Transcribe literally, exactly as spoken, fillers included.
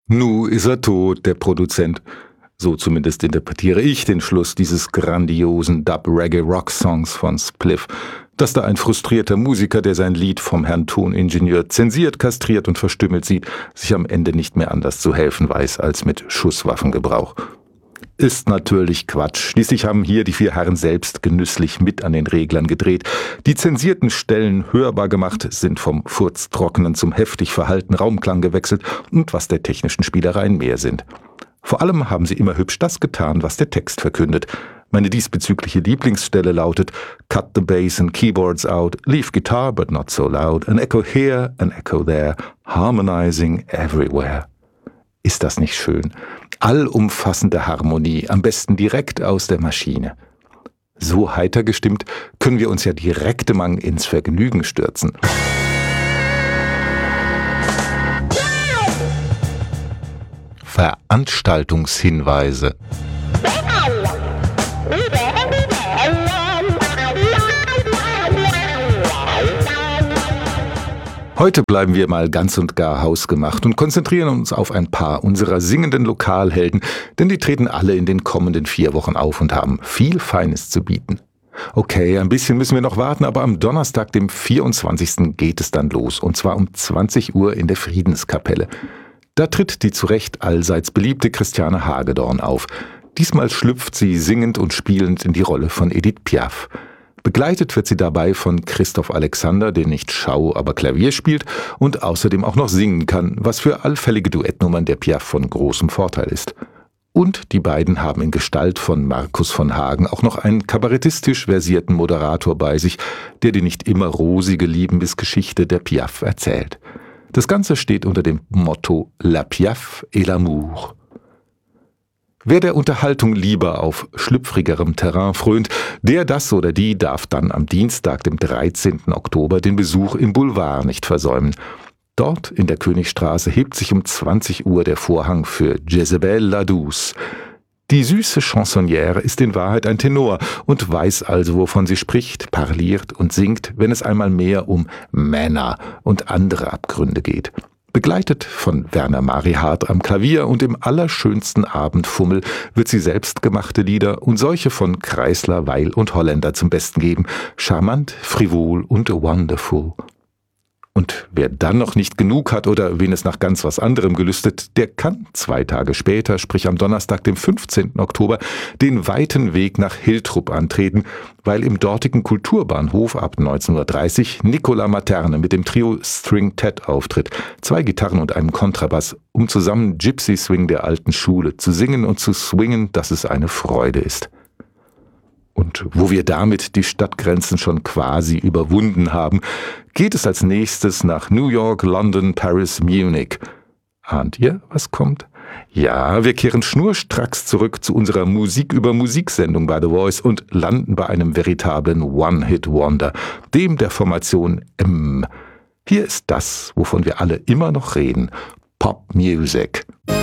Nu ist er tot, der Produzent. So zumindest interpretiere ich den Schluss dieses grandiosen Dub-Reggae-Rock-Songs von Spliff, dass da ein frustrierter Musiker, der sein Lied vom Herrn Toningenieur zensiert, kastriert und verstümmelt sieht, sich am Ende nicht mehr anders zu helfen weiß als mit Schusswaffengebrauch. Ist natürlich Quatsch. Schließlich haben hier die vier Herren selbst genüsslich mit an den Reglern gedreht. Die zensierten Stellen hörbar gemacht, sind vom furztrockenen zum heftig verhallten Raumklang gewechselt und was der technischen Spielereien mehr sind. Vor allem haben sie immer hübsch das getan, was der Text verkündet. Meine diesbezügliche Lieblingsstelle lautet: Cut the bass and keyboards out, leave guitar but not so loud, an echo here, an echo there, harmonizing everywhere. Ist das nicht schön? Allumfassende Harmonie, am besten direkt aus der Maschine. So heiter gestimmt können wir uns ja direkt mang ins Vergnügen stürzen. Veranstaltungshinweise. Heute bleiben wir mal ganz und gar hausgemacht und konzentrieren uns auf ein paar unserer singenden Lokalhelden, denn die treten alle in den kommenden vier Wochen auf und haben viel Feines zu bieten. Okay, ein bisschen müssen wir noch warten, aber am Donnerstag, dem vierundzwanzigsten geht es dann los, und zwar um zwanzig Uhr in der Friedenskapelle. Da tritt die zu Recht allseits beliebte Christiane Hagedorn auf. Diesmal schlüpft sie singend und spielend in die Rolle von Edith Piaf. Begleitet wird sie dabei von Christoph Alexander, der nicht Schau, aber Klavier spielt und außerdem auch noch singen kann, was für allfällige Duettnummern der Piaf von großem Vorteil ist. Und die beiden haben in Gestalt von Markus von Hagen auch noch einen kabarettistisch versierten Moderator bei sich, der die nicht immer rosige Liebesgeschichte der Piaf erzählt. Das Ganze steht unter dem Motto La Piaf et l'amour. Wer der Unterhaltung lieber auf schlüpfrigerem Terrain frönt, der das oder die darf dann am Dienstag, dem dreizehnten Oktober, den Besuch im Boulevard nicht versäumen. Dort in der Königstraße hebt sich um zwanzig Uhr der Vorhang für Jezebel la Douce. Die süße Chansonnière ist in Wahrheit ein Tenor und weiß also, wovon sie spricht, parliert und singt, wenn es einmal mehr um Männer und andere Abgründe geht. Begleitet von Werner Marihart am Klavier und im allerschönsten Abendfummel wird sie selbstgemachte Lieder und solche von Kreisler, Weil und Holländer zum Besten geben. Charmant, frivol und wonderful. Und wer dann noch nicht genug hat oder wen es nach ganz was anderem gelüstet, der kann zwei Tage später, sprich am Donnerstag, dem fünfzehnten Oktober, den weiten Weg nach Hiltrup antreten, weil im dortigen Kulturbahnhof ab neunzehn Uhr dreißig Nicola Materne mit dem Trio String Tet auftritt, zwei Gitarren und einem Kontrabass, um zusammen Gypsy Swing der alten Schule zu singen und zu swingen, dass es eine Freude ist. Und wo wir damit die Stadtgrenzen schon quasi überwunden haben, geht es als nächstes nach New York, London, Paris, Munich. Ahnt ihr, was kommt? Ja, wir kehren schnurstracks zurück zu unserer Musik-über-Musik-Sendung bei The Voice und landen bei einem veritablen One-Hit-Wonder, dem der Formation M. Hier ist das, wovon wir alle immer noch reden: Pop Music.